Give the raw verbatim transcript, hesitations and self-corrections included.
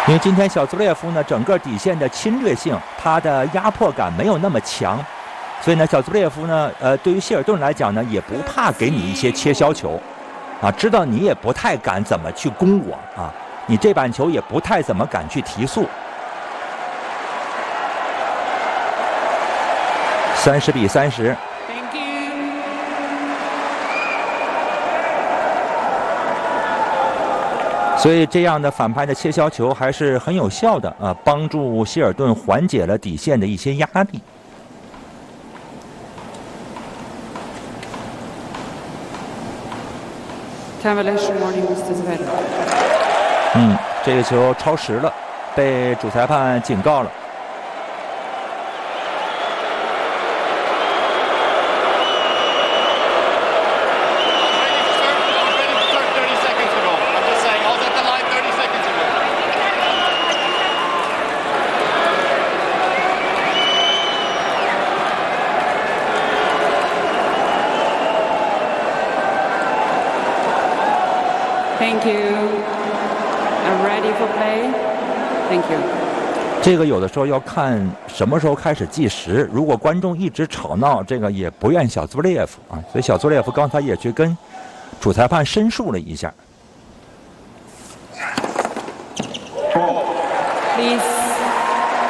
因为今天小兹列夫呢，整个底线的侵略性，他的压迫感没有那么强，所以呢，小兹列夫呢，呃，对于希尔顿来讲呢，也不怕给你一些切削球，啊，知道你也不太敢怎么去攻我啊，你这板球也不太怎么敢去提速。三十比三十。所以这样的反拍的切削球还是很有效的啊，帮助希尔顿缓解了底线的一些压力。嗯，这个球超时了，被主裁判警告了。 Thank you. I'm ready for play. Thank you. 这个有的时候要看什么时候开始计时。如果观众一直吵闹，这个也不怨小兹列夫啊。所以小兹列夫刚才也去跟主裁判申诉了一下。 Please.